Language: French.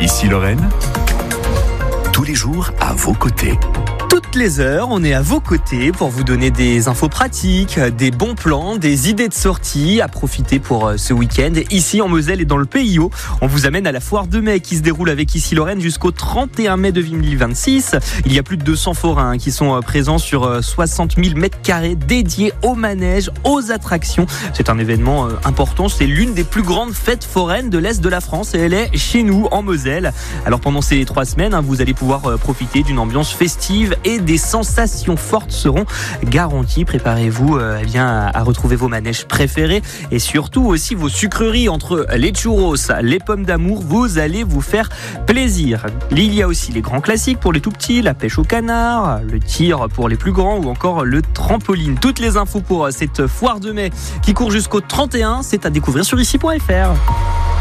Ici Lorraine, tous les jours à vos côtés. Toutes les heures, on est à vos côtés pour vous donner des infos pratiques, des bons plans, des idées de sortie à profiter pour ce week-end. Ici en Moselle et dans le PIO, on vous amène à la foire de mai qui se déroule avec Ici Lorraine jusqu'au 31 mai 2026. Il y a plus de 200 forains qui sont présents sur 60 000 mètres carrés dédiés aux manèges, aux attractions. C'est un événement important, c'est l'une des plus grandes fêtes foraines de l'Est de la France et elle est chez nous en Moselle. Alors pendant ces 3 semaines, vous allez pouvoir profiter d'une ambiance festive et des sensations fortes seront garanties. Préparez-vous à retrouver vos manèges préférés et surtout aussi vos sucreries entre les churros, les pommes d'amour. Vous allez vous faire plaisir. Il y a aussi les grands classiques pour les tout petits, la pêche au canard, le tir pour les plus grands ou encore le trampoline. Toutes les infos pour cette foire de mai qui court jusqu'au 31, c'est à découvrir sur ici.fr.